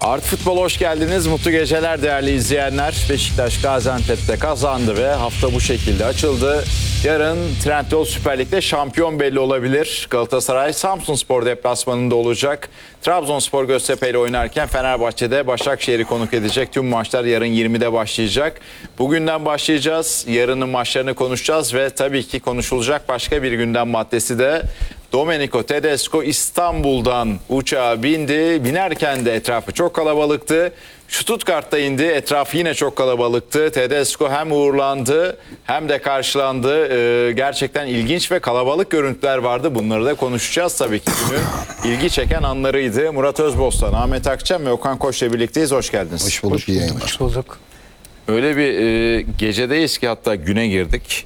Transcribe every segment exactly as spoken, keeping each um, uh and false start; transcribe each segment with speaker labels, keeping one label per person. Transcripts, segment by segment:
Speaker 1: Art Futbol'a hoş geldiniz. Mutlu geceler değerli izleyenler. Beşiktaş Gaziantep'te kazandı ve hafta bu şekilde açıldı. Yarın Trendyol Süper Lig'de şampiyon belli olabilir. Galatasaray Samsunspor deplasmanında olacak. Trabzonspor Göztepe ile oynarken Fenerbahçe'de Başakşehir'i konuk edecek. Tüm maçlar yarın yirmide başlayacak. Bugünden başlayacağız. Yarının maçlarını konuşacağız ve tabii ki konuşulacak başka bir gündem maddesi de Domenico Tedesco İstanbul'dan uçağa bindi. Binerken de etrafı çok kalabalıktı. Stuttgart'ta indi. Etrafı yine çok kalabalıktı. Tedesco hem uğurlandı hem de karşılandı. Ee, gerçekten ilginç ve kalabalık görüntüler vardı. Bunları da konuşacağız tabii ki. Günün ilgi çeken anlarıydı. Murat Özbostan, Ahmet Akçam ve Okan Koç'la birlikteyiz. Hoş geldiniz.
Speaker 2: Hoş bulduk. İyi yayınlar.
Speaker 3: Hoş bulduk.
Speaker 1: Öyle bir e, gecedeyiz ki hatta güne girdik.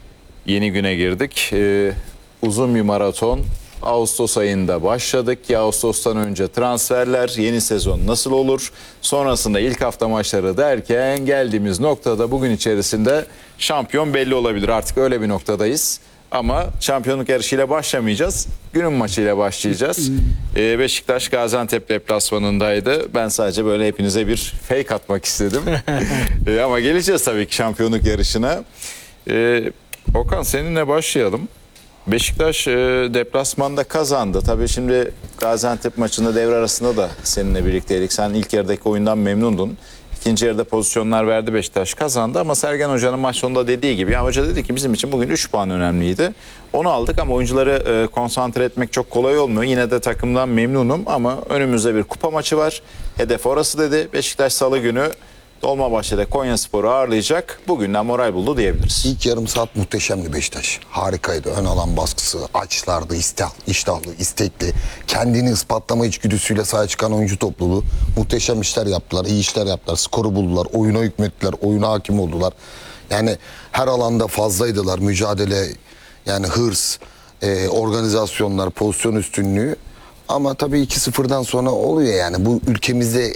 Speaker 1: Yeni güne girdik. E, uzun bir maraton. Ağustos ayında başladık ki Ağustos'tan önce transferler, yeni sezon nasıl olur? Sonrasında ilk hafta maçları derken geldiğimiz noktada bugün içerisinde şampiyon belli olabilir. Artık öyle bir noktadayız. Ama şampiyonluk yarışıyla başlamayacağız. Günün maçıyla başlayacağız. Ee, Beşiktaş Gaziantep deplasmanındaydı. Ben sadece böyle hepinize bir fake atmak istedim. ee, ama geleceğiz tabii ki şampiyonluk yarışına. Ee, Okan seninle başlayalım. Beşiktaş e, deplasmanda kazandı. Tabii şimdi Gaziantep maçında devre arasında da seninle birlikteydik. Sen ilk yarıdaki oyundan memnundun. İkinci yarıda pozisyonlar verdi, Beşiktaş kazandı ama Sergen Hoca'nın maç sonunda dediği gibi, ya hoca dedi ki bizim için bugün üç puan önemliydi. Onu aldık ama oyuncuları e, konsantre etmek çok kolay olmuyor. Yine de takımdan memnunum ama önümüzde bir kupa maçı var. Hedef orası dedi. Beşiktaş Salı günü Dolmabahçe'de Konyaspor'u ağırlayacak. Bugünden moral buldu diyebiliriz.
Speaker 2: İlk yarım saat muhteşemdi Beşiktaş. Harikaydı. Ön alan baskısı, açlardı, iştah, iştahlı, istekli. Kendini ispatlama içgüdüsüyle sahaya çıkan oyuncu topluluğu. Muhteşem işler yaptılar, iyi işler yaptılar. Skoru buldular, oyuna hükmettiler, oyuna hakim oldular. Yani her alanda fazlaydılar. Mücadele, yani hırs, e, organizasyonlar, pozisyon üstünlüğü. Ama tabii iki sıfırdan sonra oluyor yani. Bu ülkemizde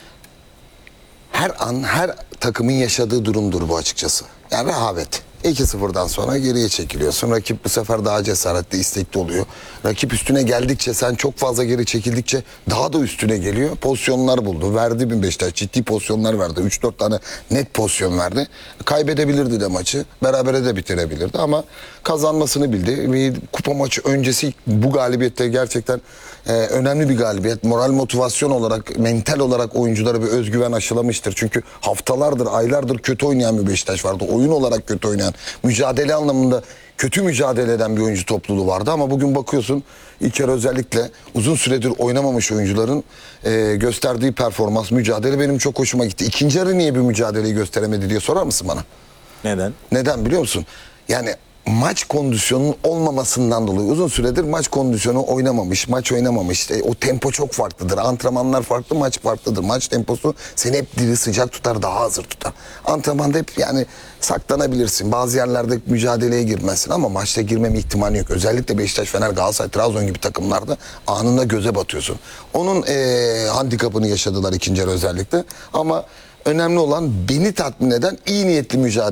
Speaker 2: her an, her takımın yaşadığı durumdur bu açıkçası. Yani rehavet. iki sıfırdan sonra geriye çekiliyorsun. Rakip bu sefer daha cesaretli, istekli oluyor. Rakip üstüne geldikçe, sen çok fazla geri çekildikçe daha da üstüne geliyor. Pozisyonlar buldu. Verdi bin Beşiktaş. Ciddi pozisyonlar verdi. üç dört tane net pozisyon verdi. Kaybedebilirdi de maçı. Berabere de bitirebilirdi ama kazanmasını bildi. Bir kupa maçı öncesi bu galibiyette gerçekten e, önemli bir galibiyet. Moral, motivasyon olarak, mental olarak oyunculara bir özgüven aşılamıştır. Çünkü haftalardır, aylardır kötü oynayan bir Beşiktaş vardı. Oyun olarak kötü oynayan, mücadele anlamında kötü mücadele eden bir oyuncu topluluğu vardı ama bugün bakıyorsun ilk yarı özellikle uzun süredir oynamamış oyuncuların e, gösterdiği performans, mücadele benim çok hoşuma gitti. İkinci yarı niye bir mücadeleyi gösteremedi diye sorar mısın bana?
Speaker 1: Neden?
Speaker 2: Neden biliyor musun? Yani maç kondisyonunun olmamasından dolayı uzun süredir maç kondisyonu oynamamış, maç oynamamış. E, o tempo çok farklıdır. Antrenmanlar farklı, maç farklıdır. Maç temposu seni hep diri, sıcak tutar, daha hazır tutar. Antrenmanda hep yani saklanabilirsin. Bazı yerlerde mücadeleye girmezsin ama maçta girmeme ihtimali yok. Özellikle Beşiktaş, Fener, Galatasaray, Trabzon gibi takımlarda anında göze batıyorsun. Onun e, handikapını yaşadılar ikinci yarı özellikle. Ama önemli olan beni tatmin eden iyi niyetli mücadele.